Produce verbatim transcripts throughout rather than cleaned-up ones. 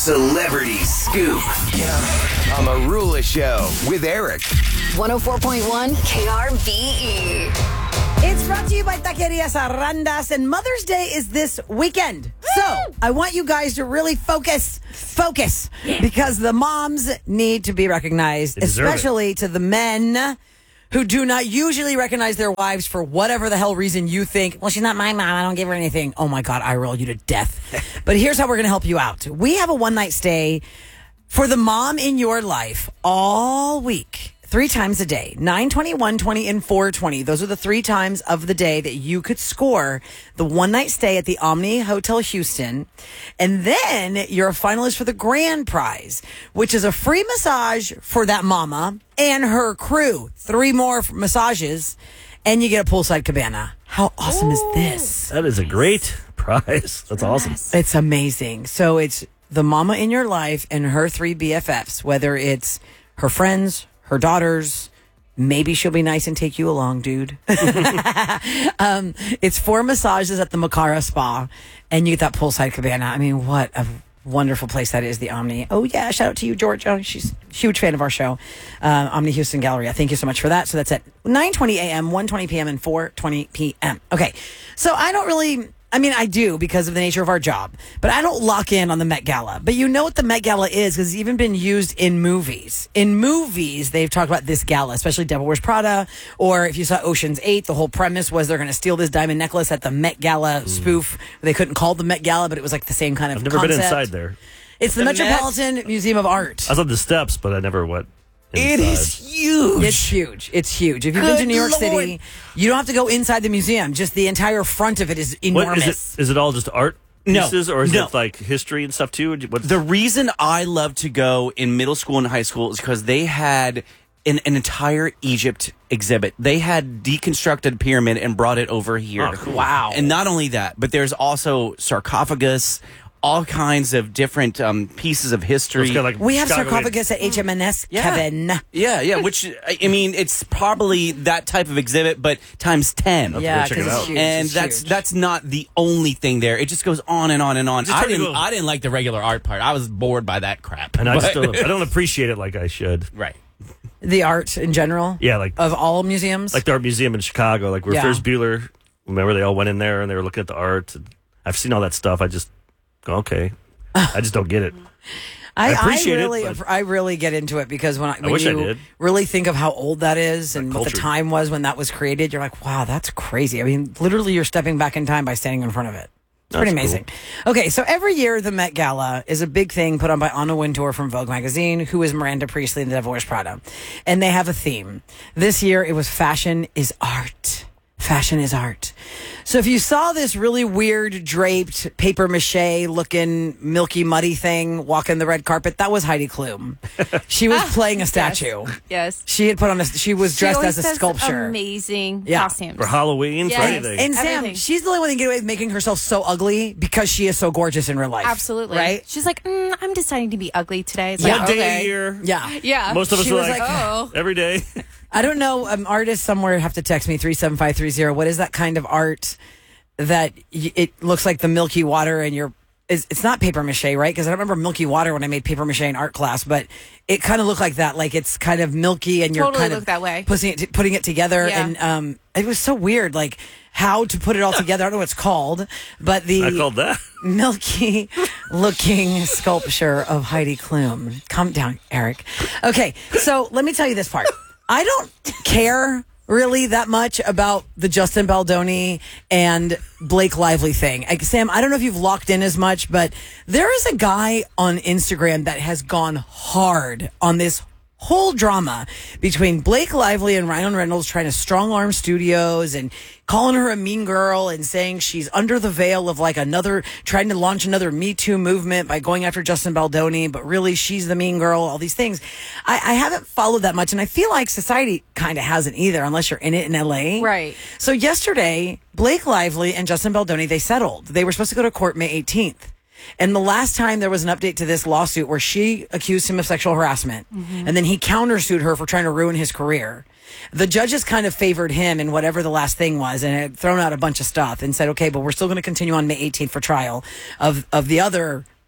Celebrity Scoop on the Rula Show with Eric. one oh four point one K R V E. It's brought to you by Taquerias Arrandas, and Mother's Day is this weekend. So I want you guys to really focus, focus, because the moms need to be recognized, especially it. to the men who do not usually recognize their wives for whatever the hell reason you think, well, she's not my mom, I don't give her anything. Oh my God, I roll you to death. But here's how we're going to help you out. We have a one night stay for the mom in your life all week. Three times a day, nine twenty, one twenty, and four twenty. Those are the three times of the day that you could score the one-night stay at the Omni Hotel Houston. And then you're a finalist for the grand prize, which is a free massage for that mama and her crew. Three more massages, and you get a poolside cabana. How awesome Ooh. is this? That is a great prize. That's awesome. It's amazing. So it's the mama in your life and her three B F Fs, whether it's her friends, her daughters, maybe she'll be nice and take you along, dude. um, it's four massages at the Makara Spa, and you get that poolside cabana. I mean, what a wonderful place that is, the Omni. Oh, yeah, shout out to you, Georgia. She's a huge fan of our show, uh, Omni Houston Galleria. Thank you so much for that. So that's at nine twenty a.m., one twenty p.m., and four twenty p.m. Okay, so I don't really... I mean, I do because of the nature of our job, but I don't lock in on the Met Gala. But you know what the Met Gala is because it's even been used in movies. In movies, they've talked about this gala, especially Devil Wears Prada, or if you saw Ocean's eight, the whole premise was they're going to steal this diamond necklace at the Met Gala mm. spoof. They couldn't call it the Met Gala, but it was like the same kind of I've never concept. been inside there. It's the, the Metropolitan Met? Museum of Art. I was on the steps, but I never went. Inside. It is huge. It's huge. It's huge. If you've Good been to New York Lord. City, you don't have to go inside the museum. Just the entire front of it is enormous. What, is, it, is it all just art pieces, no, or is no. it like history and stuff too? What's... The reason I love to go in middle school and high school is because they had an, an entire Egypt exhibit. They had deconstructed pyramid and brought it over here. Oh, cool. Wow. And not only that, but there's also sarcophagus, all kinds of different um, pieces of history. So like we have Chicago sarcophagus at H M N S, yeah. Kevin. Yeah, yeah, which, I mean, it's probably that type of exhibit, but times ten. Yeah, check it it's out. huge. And it's that's huge. that's not the only thing there. It just goes on and on and on. Just I try to didn't go- I didn't like the regular art part. I was bored by that crap. And I just But- don't, I don't appreciate it like I should. Right. The art in general? Yeah, like Of all museums? like the art museum in Chicago, like where Yeah. Ferris Bueller. Remember, they all went in there and they were looking at the art. And I've seen all that stuff. I just go, okay. I just don't get it. I, I appreciate I really, it, but- I really get into it because when I, when wish I you did. really think of how old that is and That what the culture. time was when that was created, you're like, wow, that's crazy. I mean, literally, you're stepping back in time by standing in front of it. It's pretty That's amazing. Okay, so every year the Met Gala is a big thing put on by Anna Wintour from Vogue magazine, who is Miranda Priestley in The Devil Wears Prada, and they have a theme. This year it was fashion is art. Fashion is art. So if you saw this really weird draped paper mache looking milky muddy thing walking the red carpet, that was Heidi Klum. She was playing a statue. Yes. She had put on a, she was She dressed always as a does sculpture. Amazing Yeah. costumes. For Halloween, Yes. for anything. And Sam, Everything. she's the only one that can get away with making herself so ugly because she is so gorgeous in real life. Absolutely. Right? She's like, mm, I'm deciding to be ugly today. It's One like, day okay. a year. Yeah. Yeah. Most of us She are was like, like, oh. every day. I don't know. Um, artists somewhere have to text me three seven five three zero. What is that kind of art that y- it looks like the milky water and you're it's, it's not paper mache, right? Because I remember milky water when I made paper mache in art class, but it kind of looked like that. Like it's kind of milky and you're Totally kind looked of that way. putting it, putting it together. Yeah. And um, it was so weird, like how to put it all together. I don't know what it's called, but the I called that. milky looking sculpture of Heidi Klum. Calm down, Eric. Okay, so let me tell you this part. I don't care really that much about the Justin Baldoni and Blake Lively thing. Like, Sam, I don't know if you've locked in as much, but there is a guy on Instagram that has gone hard on this whole drama between Blake Lively and Ryan Reynolds trying to strong arm studios and calling her a mean girl and saying she's under the veil of like another, trying to launch another Me Too movement by going after Justin Baldoni, but really she's the mean girl, all these things. I, I haven't followed that much, and I feel like society kind of hasn't either unless you're in it in L A. Right. So yesterday, Blake Lively and Justin Baldoni, they settled. They were supposed to go to court May eighteenth. And the last time there was an update to this lawsuit where she accused him of sexual harassment, mm-hmm. and then he countersued her for trying to ruin his career. The judges kind of favored him in whatever the last thing was and had thrown out a bunch of stuff and said, okay, but we're still going to continue on May eighteenth for trial of, of the other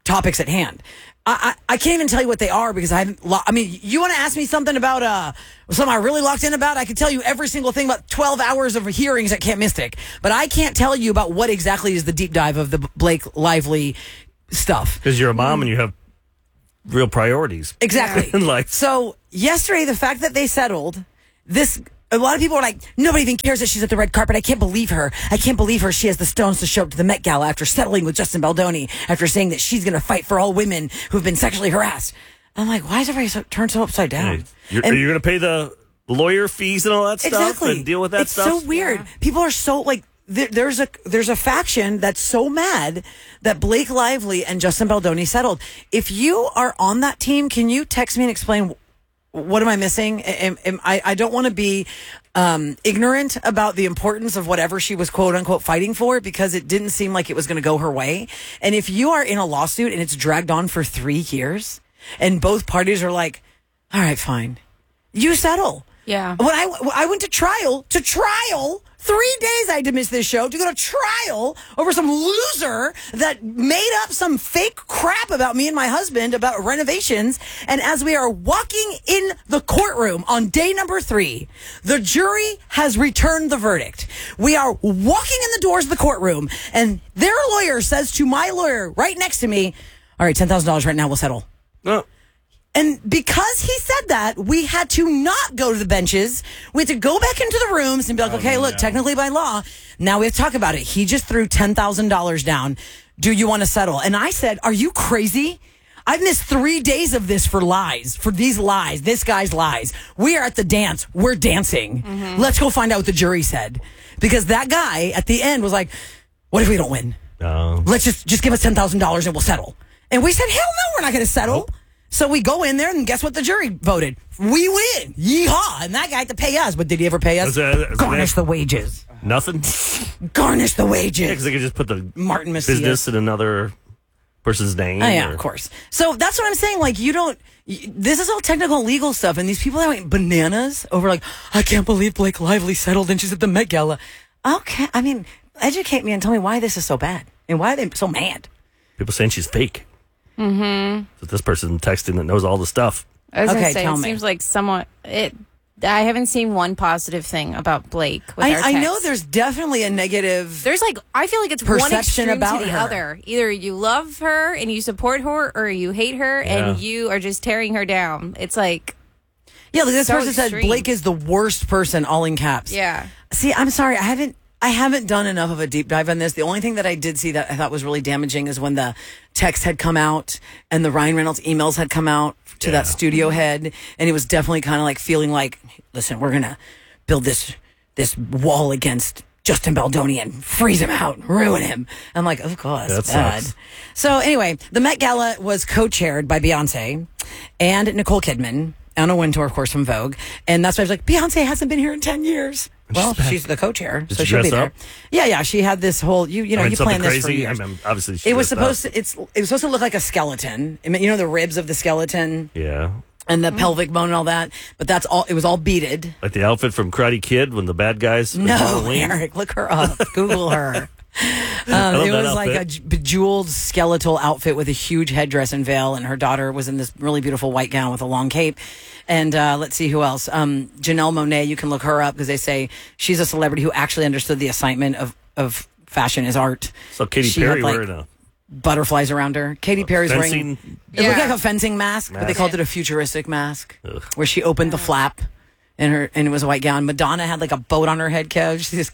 topics at hand. I, I, I can't even tell you what they are because I haven't. Lo- I mean, you want to ask me something about uh something I really locked in about? I could tell you every single thing about twelve hours of hearings at Camp Mystic, but I can't tell you about what exactly is the deep dive of the Blake Lively stuff. Because you're a mom and you have real priorities. Exactly. in life. So yesterday, the fact that they settled this. A lot of people are like, nobody even cares that she's at the red carpet. I can't believe her. I can't believe her. She has the stones to show up to the Met Gala after settling with Justin Baldoni, after saying that she's going to fight for all women who've been sexually harassed. I'm like, why is everybody so, turned so upside down? Hey, you're, And- are you going to pay the lawyer fees and all that stuff exactly. and deal with that it's stuff? It's so weird. People are so like, there, there's a there's a faction that's so mad that Blake Lively and Justin Baldoni settled. If you are on that team, can you text me and explain what am I missing? Am, am, I, I don't want to be um, ignorant about the importance of whatever she was quote unquote fighting for because it didn't seem like it was going to go her way. And if you are in a lawsuit and it's dragged on for three years and both parties are like, all right, fine, you settle. Yeah. When I, when I went to trial, to trial, three days I had to miss this show to go to trial over some loser that made up some fake crap about me and my husband about renovations. And as we are walking in the courtroom on day number three, the jury has returned the verdict. We are walking in the doors of the courtroom and their lawyer says to my lawyer right next to me, all right, ten thousand dollars right now, we'll settle. No. And because he said that, we had to not go to the benches. We had to go back into the rooms and be like, okay, look, technically by law, now we have to talk about it. He just threw ten thousand dollars down. Do you want to settle? And I said, are you crazy? I've missed three days of this for lies, for these lies, this guy's lies. We are at the dance. We're dancing. Mm-hmm. Let's go find out what the jury said. Because that guy at the end was like, what if we don't win? No. Let's just, just give us ten thousand dollars and we'll settle. And we said, hell no, we're not going to settle. Nope. So we go in there and guess what the jury voted? We win. Yeehaw. And that guy had to pay us. But did he ever pay us? Was that- was Garnish that- the wages. Nothing? Garnish the wages. Because they could just put the Martin Macias. business in another person's name. Oh, yeah, or- of course. So that's what I'm saying. Like, you don't, y- this is all technical legal stuff. And these people that went bananas over, like, I can't believe Blake Lively settled and she's at the Met Gala. Okay. I mean, educate me and tell me why this is so bad and why are they so mad? People saying she's fake. Mm-hmm. So this person texting that knows all the stuff. I was Okay, gonna say, tell it me. seems like somewhat. It. I haven't seen one positive thing about Blake. With I, our I know text. there's definitely a negative. There's like I feel like it's one perception extreme about to the her. other. Either you love her and you support her, or you hate her Yeah. and you are just tearing her down. It's like Yeah, like this so person said extreme. Blake is the worst person, all in caps. yeah. See, I'm sorry, I haven't I haven't done enough of a deep dive on this. The only thing that I did see that I thought was really damaging is when the text had come out and the Ryan Reynolds emails had come out to Yeah. that studio head, and he was definitely kind of like feeling like, listen, we're gonna build this this wall against Justin Baldoni and freeze him out, and ruin him. I'm like, of course, That bad. sucks. So anyway, the Met Gala was co-chaired by Beyonce and Nicole Kidman. Anna Wintour, of course, from Vogue. And that's why I was like, Beyonce hasn't been here in ten years. Well, she's the co-chair, Did so she she'll be dress there. up? Yeah, yeah. She had this whole, you you know, I mean, you something planned this for crazy. years. I mean, obviously, she It was dressed up. supposed to, it's, it was supposed to look like a skeleton. I mean, you know, the ribs of the skeleton Yeah. and the pelvic bone and all that. But that's all, it was all beaded. Like the outfit from Karate Kid when the bad guys. No, Halloween. Eric, look her up. Google her. Um, love it that was like a outfit. j- bejeweled skeletal outfit with a huge headdress and veil, and her daughter was in this really beautiful white gown with a long cape. And uh, let's see who else. Um, Janelle Monáe, you can look her up because they say she's a celebrity who actually understood the assignment of, of fashion as art. So Katy She had, Perry like, wearing a butterflies around her. Katy Perry's wearing fencing. it looked Yeah. like a fencing mask, but they Mask. called it a futuristic mask, Ugh. where she opened the flap. And her and it was a white gown. Madonna had like a boat on her head, Kev. She just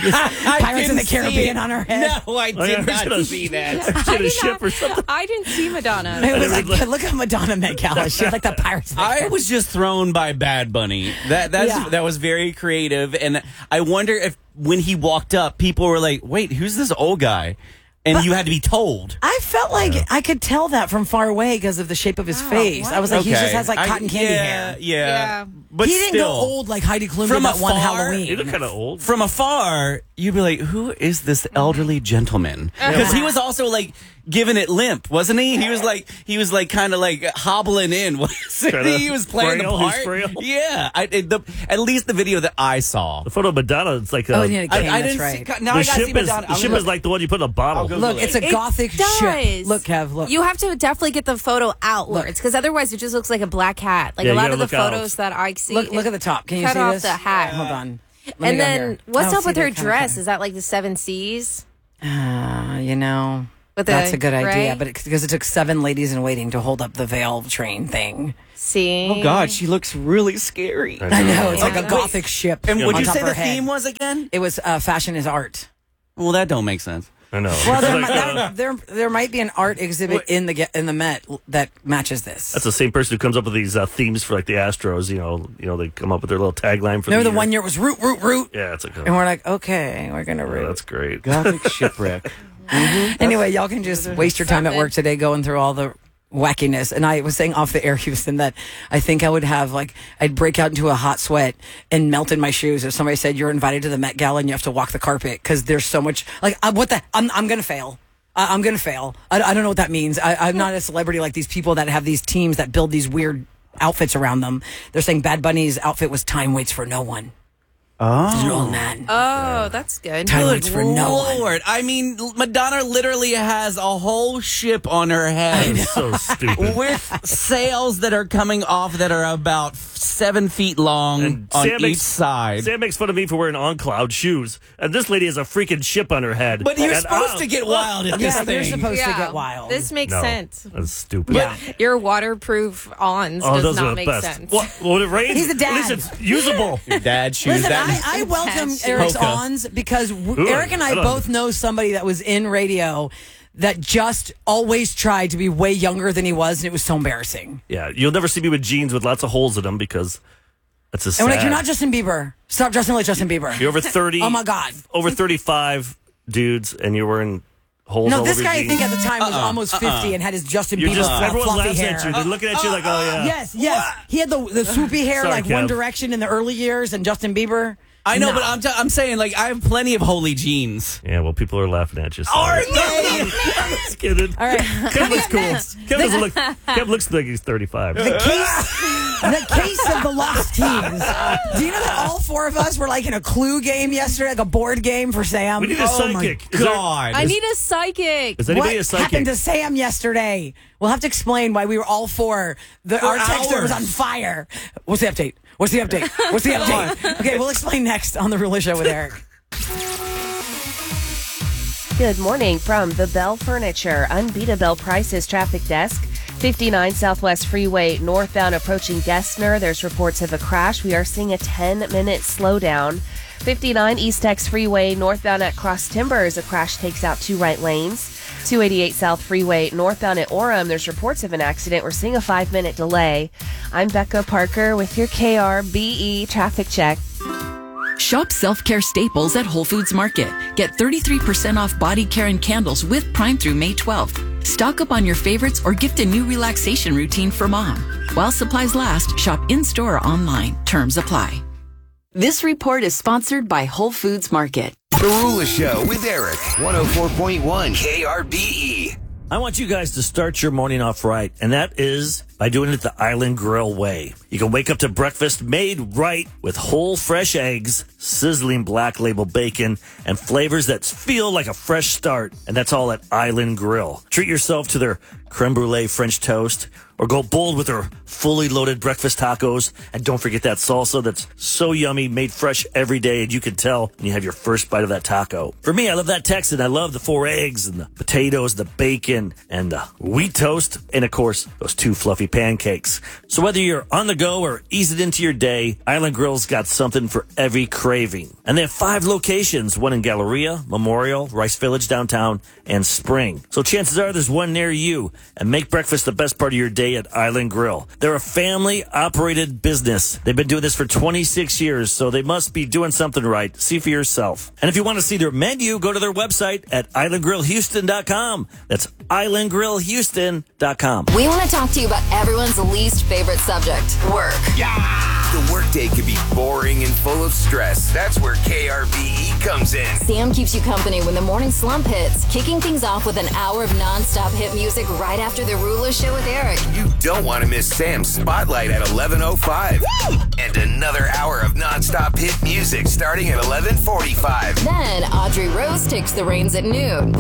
Pirates in the Caribbean on her head. No, I did Oh, yeah, not I see that. She had a ship or something. I didn't see Madonna. It was didn't like, look- look at Madonna Met Gala. She had like the Pirates. in the I Caribbean. was just thrown by Bad Bunny. That that's Yeah. that was very creative, and I wonder if when he walked up, people were like, "Wait, who's this old guy?" And But- you had to be told. I felt like I could tell that from far away because of the shape of his face. I was like, he just has like I- cotton candy yeah, hair. Yeah, Yeah. But he didn't still, go old like Heidi Klum From did that one afar, Halloween. You look kind of old. From afar, you'd be like, "Who is this elderly gentleman?" Because he was also like, giving it limp, wasn't he? He was like he was like kind of like hobbling in. Wasn't he? He was playing frail, the he's part. frail. Yeah, I, it, the, at least the video that I saw. The photo of Madonna, it's like a, Oh, yeah, I, Game, I that's didn't right. see. Now the I gotta ship see is Madonna. the I'm ship gonna- is like the one you put in a bottle. go- Look, it's a It gothic does. ship. Look, Kev, look. You have to definitely get the photo outwards because otherwise it just looks like a black hat. Like Yeah, a you lot gotta of the look out. photos that I see. look, look at the top. Can you cut see off this? the hat. Hold on. Let me And go then here. I what's don't up with see her the kinda dress? thing. Is that like the seven Seas? Uh, you know, With that's the a good idea, gray? but because it, it took seven ladies in waiting to hold up the veil train thing. See? Oh God, she looks really scary. I know it's like a Yeah. gothic ship. And on would you top say of the her head. theme was again? It was uh, fashion is art. Well, that don't make sense. I know. Well, there, It's mi- like, uh, there, there, there might be an art exhibit in the ge- in the Met that matches this. that's the same person who comes up with these uh, themes for like the Astros. You know, you know they come up with their little tagline for Remember the the one year it was root, root, root, Yeah, it's like and oh, we're like, okay, we're gonna root. that's great. Gothic shipwreck. Anyway, y'all can just waste your time at work today going through all the wackiness. And I was saying off the air, Houston, that I think I would have like, I'd break out into a hot sweat and melt in my shoes if somebody said you're invited to the Met Gala and you have to walk the carpet because there's so much, like, uh, what the, I'm, I'm going to fail. I, I'm going to fail. I, I don't know what that means. I, I'm not a celebrity like these people that have these teams that build these weird outfits around them. They're saying Bad Bunny's outfit was time waits for no one. Oh. He's an old man. Oh, that's good. Time waits for no one. Lord. I mean, Madonna literally has a whole ship on her head It's so stupid. with sails that are coming off that are about seven feet long And on Sam each makes- side. Sam makes fun of me for wearing on cloud shoes, and this lady has a freaking ship on her head. But you're And, supposed uh, to get wild at this Yeah, thing. you're supposed to get wild. This makes No, sense. that's stupid. Yeah. Your waterproof ons Oh, does those are not the make best. sense. What, when it rains, He's a dad. at least it's usable. Dad shoes. Listen, that I, I welcome Patch. Eric's Hoka. ons because w- Ooh, Eric and I I don't- both know somebody that was in radio that just always tried to be way younger than he was, and it was so embarrassing. Yeah, you'll never see me with jeans with lots of holes in them because that's a sad. And we're like, you're not Justin Bieber. Stop dressing like Justin Bieber. You're over thirty. Oh, my God. Over thirty-five dudes, and you're wearing holes No, all this over your guy, I jeans. think at the time was almost fifty and had his Justin You're Bieber just fluff- everyone fluffy laughs hair. at you. They're looking at you like, oh yeah. Yes, yes. He had the the swoopy hair Sorry, like One Kev. Direction in the early years, and Justin Bieber. I know, No. but I'm, t- I'm saying, like, I have plenty of holy jeans. Yeah, well, people are laughing at you. So. Are they? I'm just kidding. All right. Kev looks cool. Kev doesn't look. Kev looks like he's thirty-five. The case, the case of the lost teams. Do you know that all four of us were like in a Clue game yesterday, like a board game for Sam? We need a Oh, my psychic. Is there- God. I need a psychic. Is anybody What a psychic? happened to Sam yesterday? We'll have to explain why we were all four. The, our texter was hours. on fire. What's the update? What's the update? What's the update? Okay, we'll explain next on the Ruler Show with Eric. Good morning from the Bell Furniture Unbeatable Prices Traffic Desk. fifty-nine Southwest Freeway northbound approaching Gessner. There's reports of a crash. We are seeing a ten-minute slowdown. fifty-nine East Tex Freeway northbound at Cross Timbers. A crash takes out two right lanes. two eighty-eight South Freeway northbound at Orem. There's reports of an accident. We're seeing a five-minute delay. I'm Becca Parker with your K R B E traffic check. Shop self-care staples at Whole Foods Market. Get thirty-three percent off body care and candles with Prime through May twelfth. Stock up on your favorites or gift a new relaxation routine for mom. While supplies last, shop in-store or online. Terms apply. This report is sponsored by Whole Foods Market. The Ruler Show with Eric. one oh four point one K R B E. I want you guys to start your morning off right, and that is by doing it the Island Grill way. You can wake up to breakfast made right with whole fresh eggs, sizzling black label bacon, and flavors that feel like a fresh start. And that's all at Island Grill. Treat yourself to their creme brulee French toast, or go bold with their fully loaded breakfast tacos. And don't forget that salsa that's so yummy, made fresh every day, and you can tell when you have your first bite of that taco. For me, I love that Texan. I love the four eggs and the potatoes, the bacon, and the wheat toast, and of course, those two fluffy pancakes. So whether you're on the go or ease it into your day, Island Grill's got something for every craving. And they have five locations, one in Galleria, Memorial, Rice Village downtown, and Spring. So chances are there's one near you. And make breakfast the best part of your day at Island Grill. They're a family-operated business. They've been doing this for twenty-six years, so they must be doing something right. See for yourself. And if you want to see their menu, go to their website at island grill houston dot com. That's island grill houston dot com. We want to talk to you about everyone's least favorite subject, work. Yeah! The workday can be boring and full of stress. That's where K R V E comes in. Sam keeps you company when the morning slump hits, kicking things off with an hour of nonstop hit music right after the Rula Show with Eric. You don't want to miss Sam's Spotlight at eleven oh five. And another hour of nonstop hit music starting at eleven forty-five. Then Audrey Rose takes the reins at noon.